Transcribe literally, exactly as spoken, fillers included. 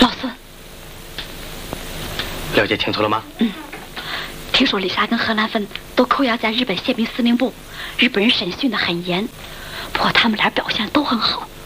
老孙， 了解清楚了吗？ 嗯，听说丽莎跟何兰芬都扣押在日本宪兵司令部，日本人审讯的很严，不过他们俩表现都很好。